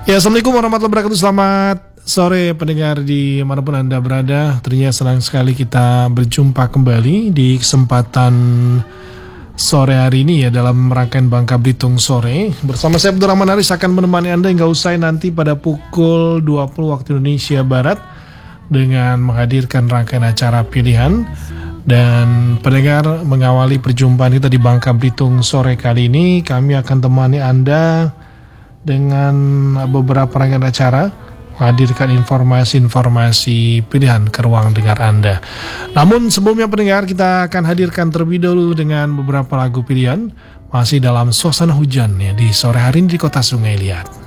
Ya, Assalamualaikum warahmatullahi wabarakatuh. Selamat sore pendengar di manapun Anda berada. Ternyata senang sekali kita berjumpa kembali di kesempatan sore hari ini ya, dalam rangkaian Bangka Belitung Sore. Bersama saya Abdurrahman Haris akan menemani Anda hingga usai nanti pada pukul 20 waktu Indonesia Barat dengan menghadirkan rangkaian acara pilihan. Dan pendengar, mengawali perjumpaan kita di Bangka Belitung sore kali ini, kami akan temani Anda dengan beberapa rangkaian acara, menghadirkan informasi-informasi pilihan ke ruang dengar Anda. Namun sebelumnya pendengar, kita akan hadirkan terlebih dahulu dengan beberapa lagu pilihan masih dalam suasana hujan ya di sore hari ini di Kota Sungai Liat.